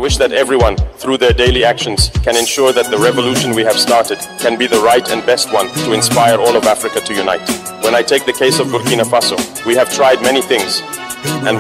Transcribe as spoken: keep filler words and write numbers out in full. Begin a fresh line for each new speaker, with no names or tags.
wish that everyone, through their daily actions, can ensure that the revolution we have started can be the right and best one to inspire all of Africa to unite. When I take the case of Burkina Faso, we have tried many things, and